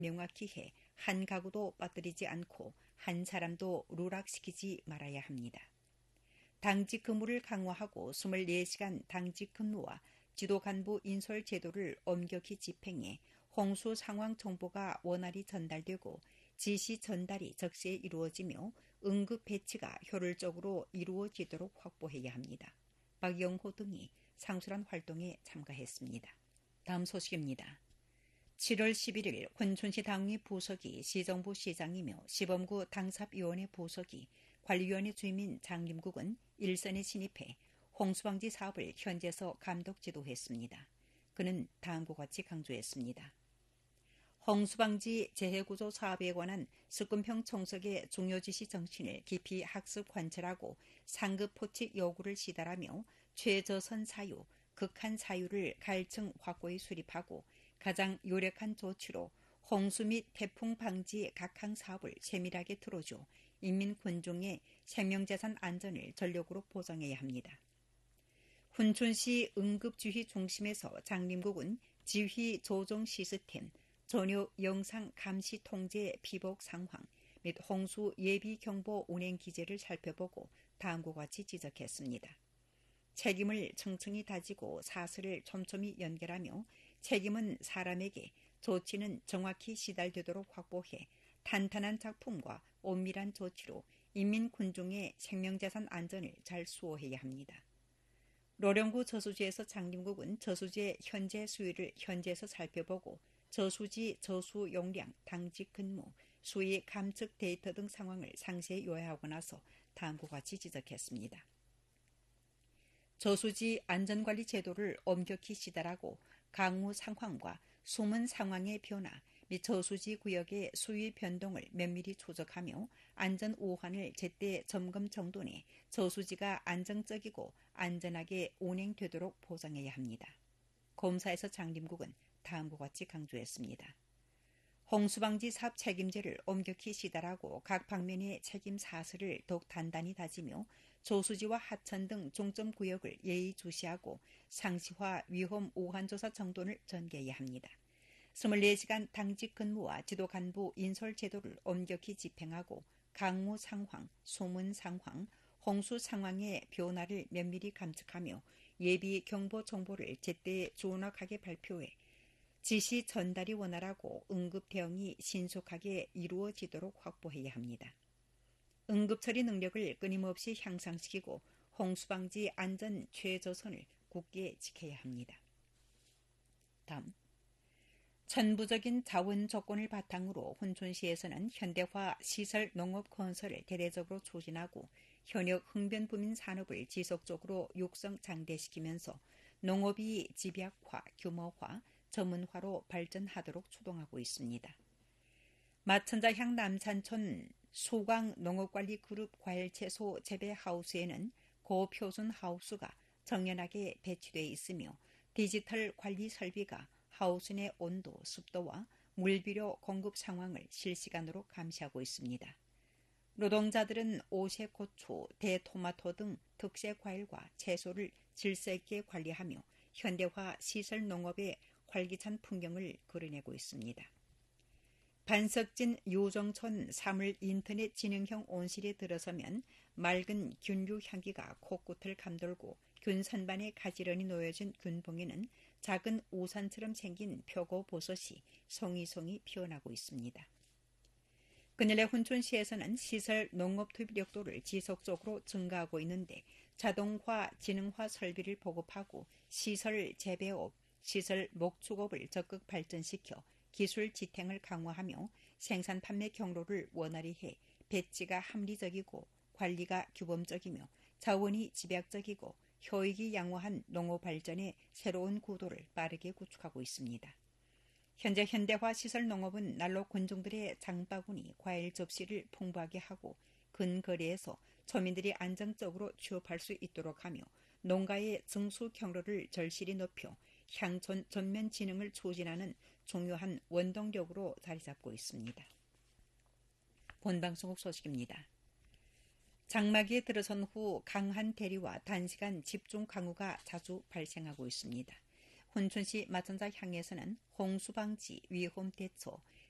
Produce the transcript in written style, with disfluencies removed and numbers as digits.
명확히 해 한 가구도 빠뜨리지 않고 한 사람도 누락시키지 말아야 합니다. 당직 근무를 강화하고 24시간 당직 근무와 지도 간부 인솔 제도를 엄격히 집행해 홍수 상황 정보가 원활히 전달되고 지시 전달이 적시에 이루어지며 응급 배치가 효율적으로 이루어지도록 확보해야 합니다. 박영호 등이 상술한 활동에 참가했습니다. 다음 소식입니다. 7월 11일 혼촌시 당위 부석이 시정부 시장이며 시범구 당삽위원회 부석이 관리위원회 주임인 장림국은 일선에 진입해 홍수방지 사업을 현지에서 감독 지도했습니다. 그는 다음과 같이 강조했습니다. 홍수방지 재해구조 사업에 관한 습근평 청석의 중요 지시 정신을 깊이 학습 관철하고 상급 포칙 요구를 시달하며 최저선 사유, 극한 사유를 갈층 확고히 수립하고 가장 요력한 조치로 홍수 및 태풍 방지 각항 사업을 세밀하게 틀어줘 인민 군중의 생명재산 안전을 전력으로 보장해야 합니다. 훈촌시 응급지휘 중심에서 장림국은 지휘 조정 시스템, 전역 영상 감시 통제 피복 상황 및 홍수 예비 경보 운행 기제를 살펴보고 다음과 같이 지적했습니다. 책임을 청청히 다지고 사슬을 촘촘히 연결하며 책임은 사람에게, 조치는 정확히 시달되도록 확보해 탄탄한 작품과 엄밀한 조치로 인민 군중의 생명재산 안전을 잘 수호해야 합니다. 노령구 저수지에서 장림국은 저수지의 현재 수위를 현지에서 살펴보고 저수지 저수 용량, 당직 근무, 수위 감측 데이터 등 상황을 상세히 요약하고 나서 다음과 같이 지적했습니다. 저수지 안전관리 제도를 엄격히 시달하고 강우 상황과 수문 상황의 변화 및 저수지 구역의 수위 변동을 면밀히 추적하며 안전 우환을 제때 점검 정돈해 저수지가 안정적이고 안전하게 운행되도록 보장해야 합니다. 검사에서 장림국은 다음과 같이 강조했습니다. 홍수방지 사업 책임제를 엄격히 시달하고 각 방면의 책임 사슬을 더욱 단단히 다지며 저수지와 하천 등 중점 구역을 예의주시하고 상시화 위험 우환조사 정돈을 전개해야 합니다. 24시간 당직 근무와 지도 간부 인솔 제도를 엄격히 집행하고 강우 상황, 수문 상황, 홍수 상황의 변화를 면밀히 감측하며 예비 경보 정보를 제때 정확하게 발표해 지시 전달이 원활하고 응급 대응이 신속하게 이루어지도록 확보해야 합니다. 응급 처리 능력을 끊임없이 향상시키고 홍수방지 안전 최저선을 굳게 지켜야 합니다. 다음, 천부적인 자원 조건을 바탕으로 훈촌시에서는 현대화 시설 농업 건설을 대대적으로 추진하고 현역 흥변부민 산업을 지속적으로 육성 장대시키면서 농업이 집약화, 규모화, 전문화로 발전하도록 추동하고 있습니다. 마천자향 남산촌 소광 농업관리그룹 과일채소 재배하우스에는 고표준 하우스가 정연하게 배치되어 있으며 디지털 관리 설비가 하우스 내 온도, 습도와 물비료 공급 상황을 실시간으로 감시하고 있습니다. 노동자들은 오색 고추, 대토마토 등 특색 과일과 채소를 질서 있게 관리하며 현대화 시설 농업의 활기찬 풍경을 그려내고 있습니다. 반석진 유정촌 사물 인터넷 지능형 온실에 들어서면 맑은 균류 향기가 코끝을 감돌고 균 선반에 가지런히 놓여진 균봉에는 작은 우산처럼 생긴 표고버섯이 송이송이 피어나고 있습니다. 그늘의 훈촌시에서는 시설 농업 투입력도를 지속적으로 증가하고 있는데 자동화, 지능화 설비를 보급하고 시설 재배업, 시설 목축업을 적극 발전시켜 기술 지탱을 강화하며 생산 판매 경로를 원활히 해 배치가 합리적이고 관리가 규범적이며 자원이 집약적이고 효익이 양호한 농업 발전의 새로운 구도를 빠르게 구축하고 있습니다. 현재 현대화 시설 농업은 난로 군중들의 장바구니, 과일 접시를 풍부하게 하고 근거리에서 초민들이 안정적으로 취업할 수 있도록 하며 농가의 증수 경로를 절실히 높여 향촌 전면 진흥을 추진하는 중요한 원동력으로 자리 잡고 있습니다. 본방송국 소식입니다. 장마기에 들어선 후 강한 대리와 단시간 집중 강우가 자주 발생하고 있습니다. 훈촌시 마천자 향에서는 홍수방지, 위험 대처,